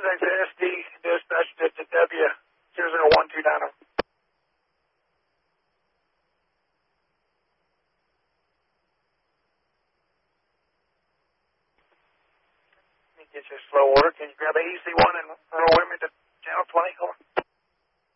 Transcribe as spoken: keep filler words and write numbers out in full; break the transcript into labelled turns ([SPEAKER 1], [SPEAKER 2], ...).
[SPEAKER 1] Thanks to S D, dispatch to, to W zero zero one two nine zero. Get your slow order. Can you grab a E C one and roll with me to channel twenty? Over.